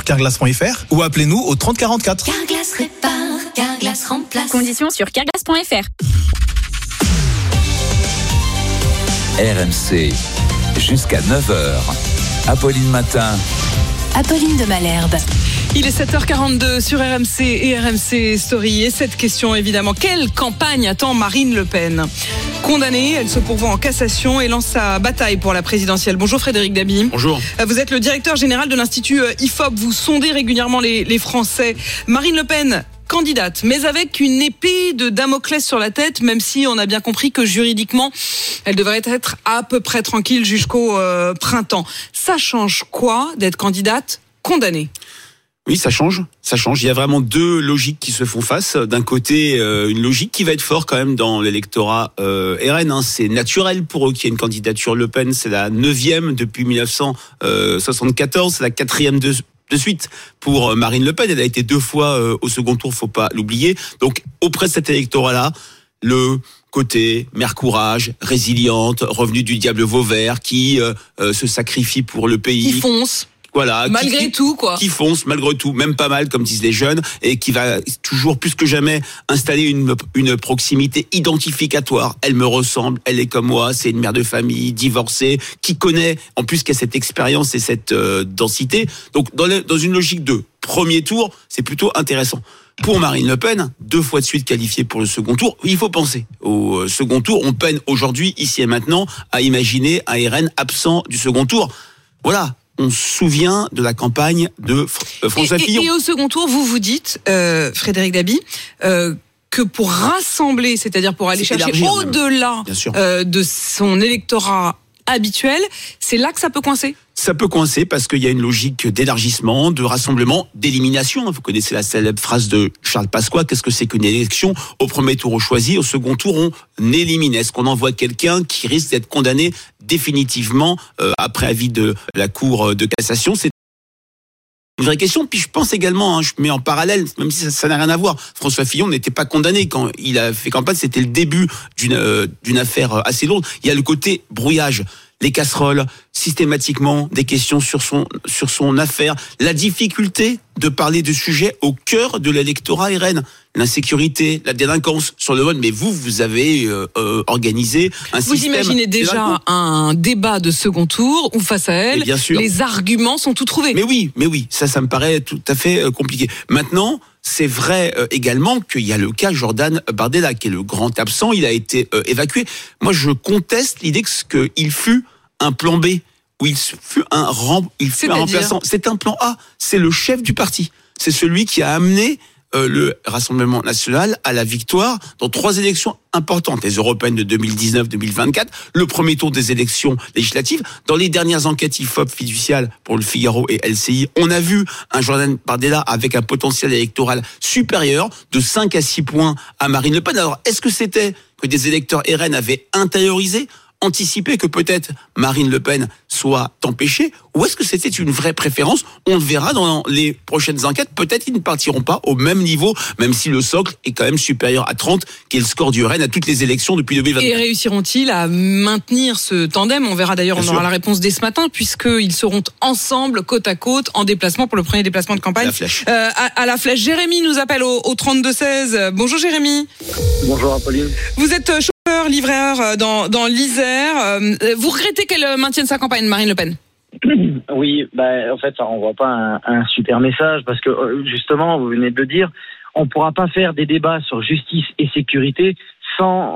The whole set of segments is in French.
Carglass.fr ou appelez-nous au 30 44. Carglass répare, Carglass remplace. Conditions sur carglass.fr. RMC, jusqu'à 9h. Apolline Matin. Apolline de Malherbe. Il est 7h42 sur RMC et RMC Story. Et cette question, évidemment, quelle campagne attend Marine Le Pen ? Condamnée, elle se pourvoit en cassation et lance sa bataille pour la présidentielle. Bonjour Frédéric Dabi. Bonjour. Vous êtes le directeur général de l'Institut IFOP. Vous sondez régulièrement les Français. Marine Le Pen, candidate, mais avec une épée de Damoclès sur la tête, même si on a bien compris que juridiquement, elle devrait être à peu près tranquille jusqu'au printemps. Ça change quoi d'être candidate condamnée ? Oui, ça change. Il y a vraiment deux logiques qui se font face. D'un côté, une logique qui va être forte quand même dans l'électorat RN. C'est naturel pour eux qu'il y ait une candidature Le Pen. C'est la 9e depuis 1974. C'est la 4e de suite pour Marine Le Pen. Elle a été 2 fois au second tour, faut pas l'oublier. Donc, auprès de cet électorat-là, le côté mère courage, résiliente, revenue du diable Vauvert, qui se sacrifie pour le pays. Qui fonce. Voilà, malgré tout, quoi. Qui fonce, malgré tout, même pas mal, comme disent les jeunes, et qui va toujours plus que jamais installer une proximité identificatoire. Elle me ressemble, elle est comme moi, c'est une mère de famille, divorcée, qui connaît, en plus, qui a cette expérience et cette densité. Donc, dans une logique de premier tour, c'est plutôt intéressant. Pour Marine Le Pen, 2 fois de suite qualifiée pour le second tour, il faut penser au second tour. On peine aujourd'hui, ici et maintenant, à imaginer un RN absent du second tour. Voilà. On se souvient de la campagne de François Fillon. Et au second tour, vous dites, Frédéric Dabi, que pour rassembler, c'est-à-dire pour aller chercher au-delà de son électorat habituel, c'est là que ça peut coincer ? Ça peut coincer parce qu'il y a une logique d'élargissement, de rassemblement, d'élimination. Vous connaissez la célèbre phrase de Charles Pasqua. Qu'est-ce que c'est qu'une élection ? Au premier tour, on choisit. Au second tour, on élimine. Est-ce qu'on envoie quelqu'un qui risque d'être condamné définitivement après avis de la Cour de cassation ? C'est une vraie question. Puis je pense également, je mets en parallèle, même si ça n'a rien à voir, François Fillon n'était pas condamné quand il a fait campagne. C'était le début d'une affaire assez lourde. Il y a le côté brouillage. Les casseroles, systématiquement des questions sur son affaire, la difficulté de parler de sujets au cœur de l'électorat RN, l'insécurité, la délinquance sur le vote. Mais vous avez organisé un système. Vous imaginez déjà un débat de second tour où face à elle, les arguments sont tout trouvés. Mais oui, ça me paraît tout à fait compliqué. Maintenant, c'est vrai également qu'il y a le cas Jordan Bardella, qui est le grand absent. Il a été évacué. Moi, je conteste l'idée qu'il fut un plan B, où il fut un remplaçant. C'est un plan A. C'est le chef du parti. C'est celui qui a amené le Rassemblement national à la victoire dans 3 élections importantes, les européennes de 2019-2024, le premier tour des élections législatives. Dans les dernières enquêtes IFOP fiduciales pour le Figaro et LCI, on a vu un Jordan Bardella avec un potentiel électoral supérieur de 5 à 6 points à Marine Le Pen. Alors, est-ce que c'était que des électeurs RN avaient intériorisé, anticiper que peut-être Marine Le Pen soit empêchée, ou est-ce que c'était une vraie préférence ? On le verra dans les prochaines enquêtes. Peut-être ils ne partiront pas au même niveau, même si le socle est quand même supérieur à 30, qui est le score du RN à toutes les élections depuis 2024. Et réussiront-ils à maintenir ce tandem ? On verra d'ailleurs, aura la réponse dès ce matin, puisqu'ils seront ensemble, côte à côte, en déplacement pour le premier déplacement de campagne. La Flèche. À la Flèche. Jérémy nous appelle au 32-16. Bonjour Jérémy. Bonjour Apolline. Vous êtes livreur dans l'Isère. Vous regrettez qu'elle maintienne sa campagne, Marine Le Pen ? Oui, en fait, ça renvoie pas un super message parce que justement, vous venez de le dire, on pourra pas faire des débats sur justice et sécurité sans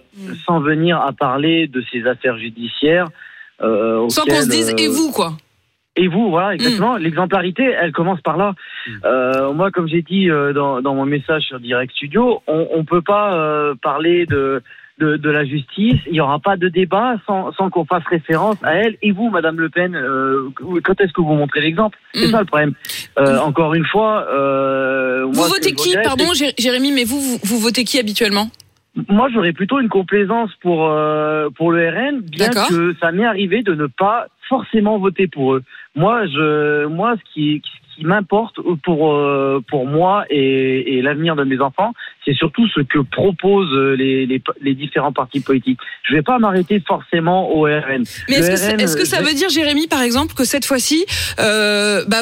venir à parler de ces affaires judiciaires. Sans qu'on se dise et vous quoi. Et vous, voilà, exactement. L'exemplarité, elle commence par là. Moi, comme j'ai dit dans mon message sur Direct Studio, on peut pas parler de la justice, il n'y aura pas de débat sans qu'on fasse référence à elle. Et vous, Madame Le Pen, quand est-ce que vous montrez l'exemple ? C'est ça le problème. Encore une fois... vous votez qui ? Pardon, Jérémy, mais vous votez qui habituellement ? Moi, j'aurais plutôt une complaisance pour le RN, bien que ça m'est arrivé de ne pas forcément voter pour eux. Moi, ce qui m'importe pour moi et l'avenir de mes enfants, c'est surtout ce que proposent les différents partis politiques. Je vais pas m'arrêter forcément au RN. Mais est-ce que ça veut dire, Jérémy, par exemple, que cette fois-ci,